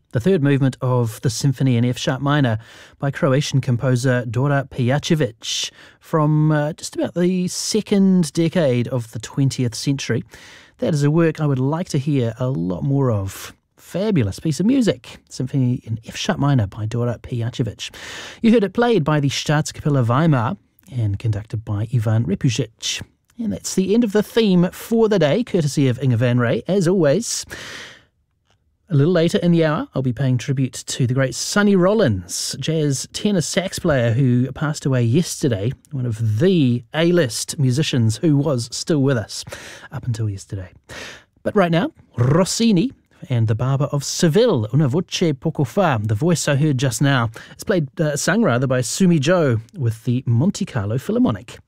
the third movement of the Symphony in F-sharp minor by Croatian composer Dora Pejacevic from just about the second decade of the 20th century. That is a work I would like to hear a lot more of. Fabulous piece of music, Symphony in F-sharp minor by Dora Pejacevic. You heard it played by the Staatskapelle Weimar and conducted by Ivan Repusic. And that's the end of the theme for the day, courtesy of Inge Van Ray, as always. A little later in the hour, I'll be paying tribute to the great Sonny Rollins, jazz tenor sax player who passed away yesterday, one of the A-list musicians who was still with us up until yesterday. But right now, Rossini and the Barber of Seville, Una voce poco fa, the voice I heard just now. It's sung by Sumi Jo with the Monte Carlo Philharmonic.